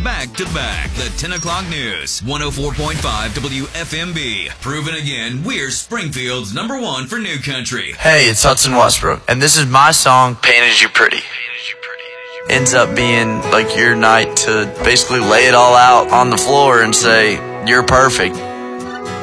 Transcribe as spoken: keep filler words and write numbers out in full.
back to back. The ten o'clock news, one oh four point five W F M B. Proven again, we're Springfield's number one for new country. Hey, it's Hudson Westbrook, and this is my song, Painted You Pretty. Ends up being like your night to basically lay it all out on the floor and say, you're perfect.